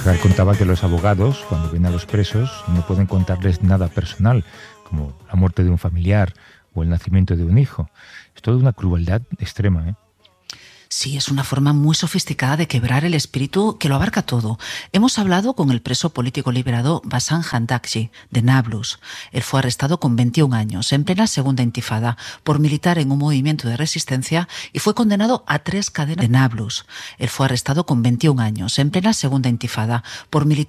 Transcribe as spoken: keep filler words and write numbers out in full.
Carragher contaba que los abogados, cuando ven a los presos, no pueden contarles nada personal, como la muerte de un familiar o el nacimiento de un hijo. Es toda una crueldad extrema, ¿eh? Sí, es una forma muy sofisticada de quebrar el espíritu que lo abarca todo. Hemos hablado con el preso político liberado Bassam Handakji, de Nablus. Él fue arrestado con veintiún años, en plena segunda intifada, por militar en un movimiento de resistencia y fue condenado a tres cadenas de Nablus. Él fue arrestado con veintiún años, en plena segunda intifada, por militar